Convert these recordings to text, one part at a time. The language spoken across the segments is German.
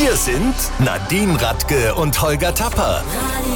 Hier sind Nadine Radke und Holger Tapper.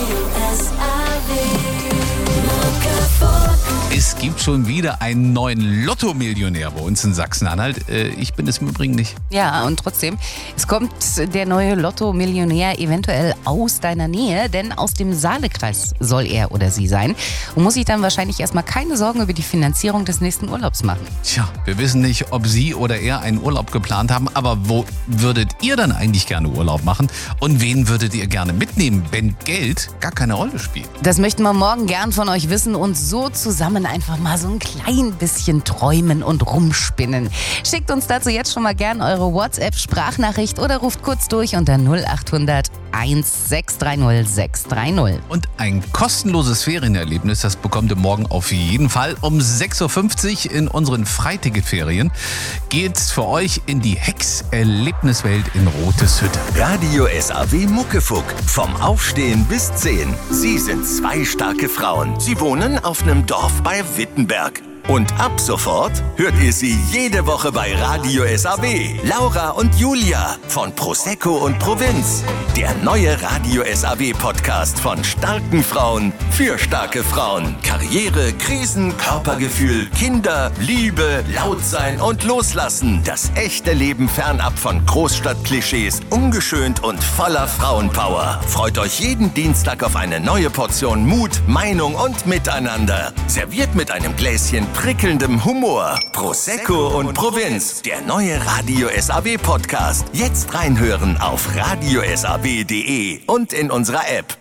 Es gibt schon wieder einen neuen Lotto-Millionär bei uns in Sachsen-Anhalt. Ich bin es im Übrigen nicht. Ja, und trotzdem, es kommt der neue Lotto-Millionär eventuell aus deiner Nähe, denn aus dem Saalekreis soll er oder sie sein und muss sich dann wahrscheinlich erstmal keine Sorgen über die Finanzierung des nächsten Urlaubs machen. Tja, wir wissen nicht, ob Sie oder er einen Urlaub geplant haben, aber wo würdet ihr dann eigentlich gerne Urlaub machen? Und wen würdet ihr gerne mitnehmen, wenn Geld gar keine Rolle spielt? Das möchten wir morgen gern von euch wissen und so zusammen einfach mal so ein klein bisschen träumen und rumspinnen. Schickt uns dazu jetzt schon mal gern eure WhatsApp-Sprachnachricht oder ruft kurz durch unter 0800 1630 630. Und ein kostenloses Ferienerlebnis, das bekommt ihr morgen auf jeden Fall. Um 6.50 Uhr in unseren Freiticketferien geht's für euch in die Hex-Erlebniswelt in Roteshütte. Radio SAW Muckefuck. Vom Aufstehen bis 10. Sie sind zwei starke Frauen. Sie wohnen auf einem Dorf bei Wittenberg. Und ab sofort hört ihr sie jede Woche bei Radio SAW. Laura und Julia von Prosecco und Provinz. Der neue Radio SAW-Podcast von starken Frauen für starke Frauen. Karriere, Krisen, Körpergefühl, Kinder, Liebe, laut sein und loslassen. Das echte Leben fernab von Großstadtklischees, ungeschönt und voller Frauenpower. Freut euch jeden Dienstag auf eine neue Portion Mut, Meinung und Miteinander. Serviert mit einem Gläschen prickelndem Humor. Prosecco und Provinz, der neue Radio SAW-Podcast. Jetzt reinhören auf radiosaw.de und in unserer App.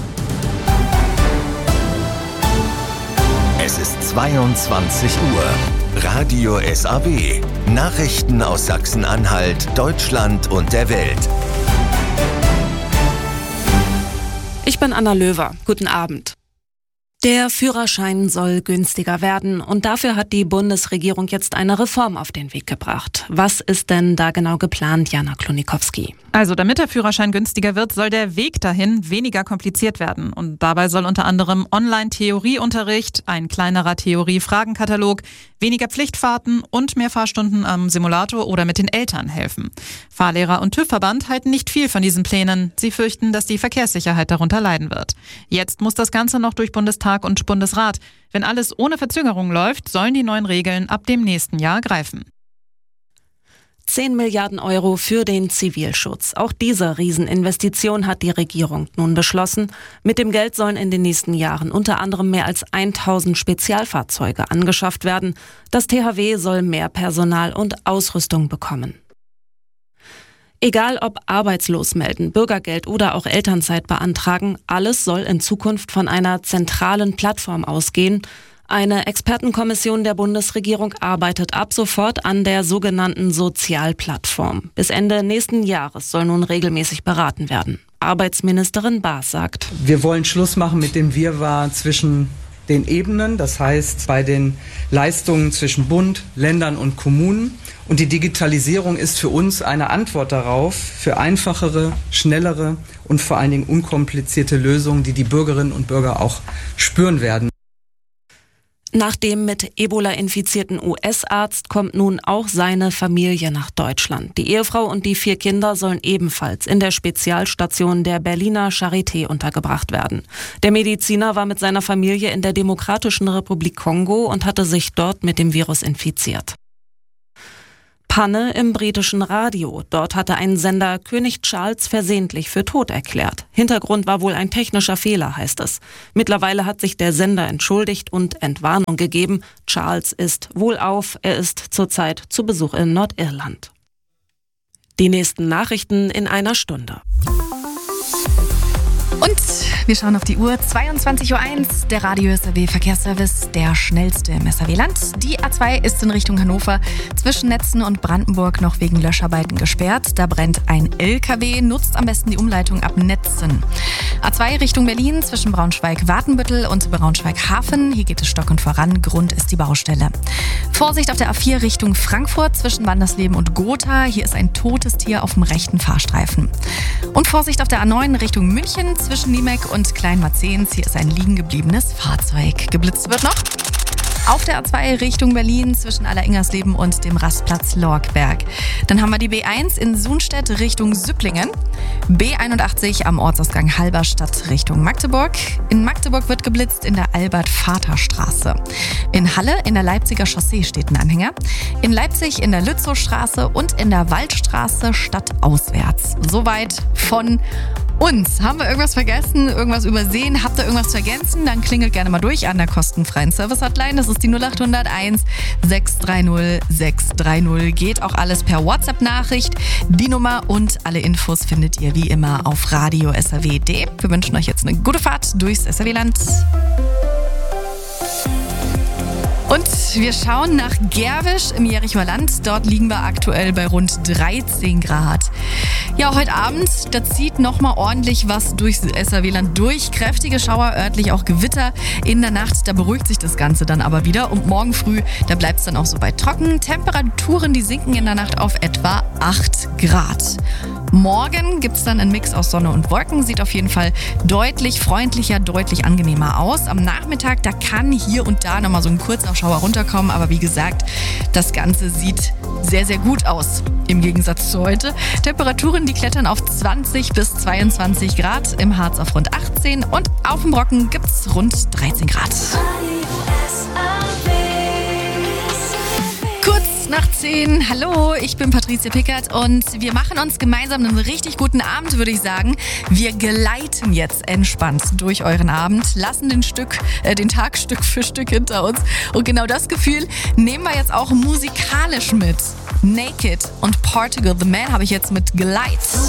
Es ist 22 Uhr. Radio SAW. Nachrichten aus Sachsen-Anhalt, Deutschland und der Welt. Ich bin Anna Löwer. Guten Abend. Der Führerschein soll günstiger werden und dafür hat die Bundesregierung jetzt eine Reform auf den Weg gebracht. Was ist denn da genau geplant, Jana Klonikowski? Also damit der Führerschein günstiger wird, soll der Weg dahin weniger kompliziert werden. Und dabei soll unter anderem Online-Theorieunterricht, ein kleinerer Theorie-Fragenkatalog, weniger Pflichtfahrten und mehr Fahrstunden am Simulator oder mit den Eltern helfen. Fahrlehrer und TÜV-Verband halten nicht viel von diesen Plänen. Sie fürchten, dass die Verkehrssicherheit darunter leiden wird. Jetzt muss das Ganze noch durch Bundestag und Bundesrat. Wenn alles ohne Verzögerung läuft, sollen die neuen Regeln ab dem nächsten Jahr greifen. 10 Milliarden Euro für den Zivilschutz. Auch diese Rieseninvestition hat die Regierung nun beschlossen. Mit dem Geld sollen in den nächsten Jahren unter anderem mehr als 1000 Spezialfahrzeuge angeschafft werden. Das THW soll mehr Personal und Ausrüstung bekommen. Egal ob arbeitslos melden, Bürgergeld oder auch Elternzeit beantragen, alles soll in Zukunft von einer zentralen Plattform ausgehen. Eine Expertenkommission der Bundesregierung arbeitet ab sofort an der sogenannten Sozialplattform. Bis Ende nächsten Jahres soll nun regelmäßig beraten werden. Arbeitsministerin Baas sagt: Wir wollen Schluss machen mit dem Wirrwarr zwischen den Ebenen, das heißt bei den Leistungen zwischen Bund, Ländern und Kommunen. Und die Digitalisierung ist für uns eine Antwort darauf, für einfachere, schnellere und vor allen Dingen unkomplizierte Lösungen, die die Bürgerinnen und Bürger auch spüren werden. Nach dem mit Ebola infizierten US-Arzt kommt nun auch seine Familie nach Deutschland. Die Ehefrau und die 4 Kinder sollen ebenfalls in der Spezialstation der Berliner Charité untergebracht werden. Der Mediziner war mit seiner Familie in der Demokratischen Republik Kongo und hatte sich dort mit dem Virus infiziert. Panne im britischen Radio. Dort hatte ein Sender König Charles versehentlich für tot erklärt. Hintergrund war wohl ein technischer Fehler, heißt es. Mittlerweile hat sich der Sender entschuldigt und Entwarnung gegeben. Charles ist wohlauf. Er ist zurzeit zu Besuch in Nordirland. Die nächsten Nachrichten in einer Stunde. Und wir schauen auf die Uhr. 22.01 Uhr, der Radio SAW Verkehrsservice, der schnellste im SAW-Land. Die A2 ist in Richtung Hannover zwischen Netzen und Brandenburg noch wegen Löscharbeiten gesperrt. Da brennt ein LKW, nutzt am besten die Umleitung ab Netzen. A2 Richtung Berlin zwischen Braunschweig-Wartenbüttel und Braunschweig-Hafen. Hier geht es stockend voran, Grund ist die Baustelle. Vorsicht auf der A4 Richtung Frankfurt zwischen Wandersleben und Gotha. Hier ist ein totes Tier auf dem rechten Fahrstreifen. Und Vorsicht auf der A9 Richtung München zwischen Niemek und Kleinmarzens. Hier ist ein liegen gebliebenes Fahrzeug. Geblitzt wird noch. Auf der A2 Richtung Berlin zwischen Alleringers-Leben und dem Rastplatz Lorckberg. Dann haben wir die B1 in Sunstedt Richtung Süpplingen. B81 am Ortsausgang Halberstadt Richtung Magdeburg. In Magdeburg wird geblitzt in der Albert-Vater-Straße. In Halle in der Leipziger Chaussee steht ein Anhänger. In Leipzig in der Lützowstraße und in der Waldstraße stadtauswärts. Soweit von uns. Haben wir irgendwas vergessen, irgendwas übersehen? Habt ihr irgendwas zu ergänzen? Dann klingelt gerne mal durch an der kostenfreien Service-Hotline. Das ist die 0801 630 630. Geht auch alles per WhatsApp-Nachricht. Die Nummer und alle Infos findet ihr wie immer auf radio.srw.de. Wir wünschen euch jetzt eine gute Fahrt durchs SRW-Land. Und wir schauen nach Gerwisch im Jerichoer Land. Dort liegen wir aktuell bei rund 13 Grad. Ja, heute Abend, da zieht nochmal ordentlich was durchs SRW-Land durch. Kräftige Schauer, örtlich auch Gewitter. In der Nacht, da beruhigt sich das Ganze dann aber wieder. Und morgen früh, da bleibt es dann auch so bei trocken. Temperaturen, die sinken in der Nacht auf etwa 8 Grad. Morgen gibt es dann einen Mix aus Sonne und Wolken. Sieht auf jeden Fall deutlich freundlicher, deutlich angenehmer aus. Am Nachmittag, da kann hier und da nochmal so ein kurzer Schauer runterkommen. Aber wie gesagt, das Ganze sieht sehr, sehr gut aus. Im Gegensatz zu heute. Temperaturen, die klettern auf 20 bis 22 Grad. Im Harz auf rund 18 und auf dem Brocken gibt es rund 13 Grad. Nach 10. Hallo, ich bin Patricia Pickert und wir machen uns gemeinsam einen richtig guten Abend, würde ich sagen. Wir gleiten jetzt entspannt durch euren Abend, lassen den Tag Stück für Stück hinter uns. Und genau das Gefühl nehmen wir jetzt auch musikalisch mit. Naked und Portugal the Man habe ich jetzt mit Glide.